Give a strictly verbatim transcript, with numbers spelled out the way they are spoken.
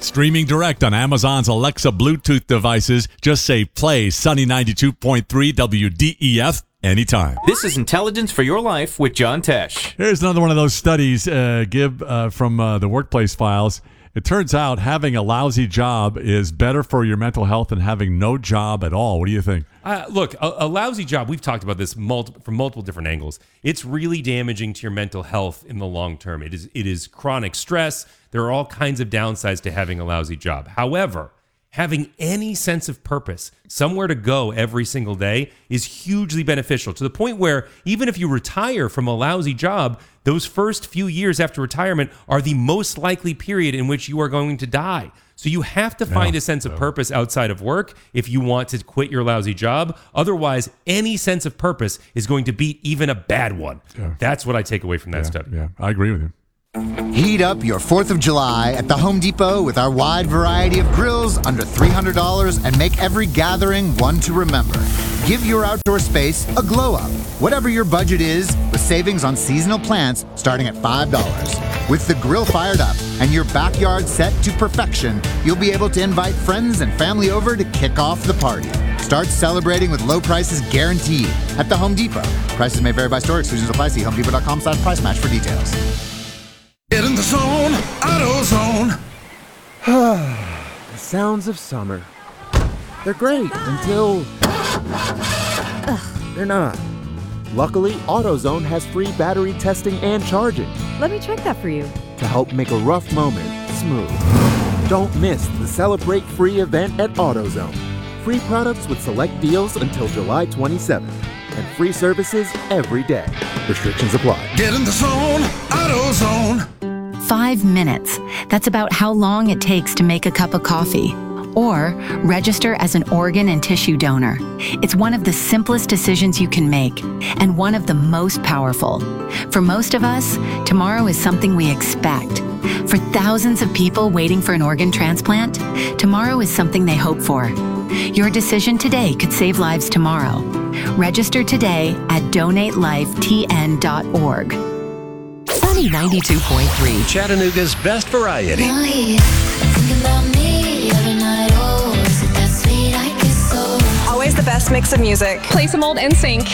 Streaming direct on Amazon's Alexa Bluetooth devices. Just say play Sunny ninety-two point three W D E F anytime. This is Intelligence for Your Life with John Tesh. Here's another one of those studies, uh, Gib, uh, from uh, the Workplace Files. It turns out having a lousy job is better for your mental health than having no job at all. What do you think? Uh, look, a, a lousy job, we've talked about this multi, from multiple different angles. It's really damaging to your mental health in the long term. It is, it is chronic stress. There are all kinds of downsides to having a lousy job. However, having any sense of purpose, somewhere to go every single day, is hugely beneficial, to the point where even if you retire from a lousy job, those first few years after retirement are the most likely period in which you are going to die. So you have to find Yeah. a sense of purpose outside of work if you want to quit your lousy job. Otherwise, any sense of purpose is going to beat even a bad one. Yeah. That's what I take away from that Yeah, study. yeah, I agree with you. Heat up your fourth of July at the Home Depot with our wide variety of grills under three hundred dollars and make every gathering one to remember. Give your outdoor space a glow up, whatever your budget is, with savings on seasonal plants starting at five dollars. With the grill fired up and your backyard set to perfection, you'll be able to invite friends and family over to kick off the party. Start celebrating with low prices guaranteed at the Home Depot. Prices may vary by store. Exclusions apply. See homedepot.com slash price match for details. Get in the zone, AutoZone. The sounds of summer. They're great until they're not. Luckily, AutoZone has free battery testing and charging Let me check that for you. to help make a rough moment smooth. Don't miss the Celebrate Free event at AutoZone. Free products with select deals until July twenty-seventh. And free services every day. Restrictions apply. Get in the zone, AutoZone. Five minutes. That's about how long it takes to make a cup of coffee. Or register as an organ and tissue donor. It's one of the simplest decisions you can make, and one of the most powerful. For most of us, tomorrow is something we expect. For thousands of people waiting for an organ transplant, tomorrow is something they hope for. Your decision today could save lives tomorrow. Register today at donate life t n dot org. Sunny ninety-two point three, Chattanooga's best variety. Always the best mix of music. Play some old N Sync.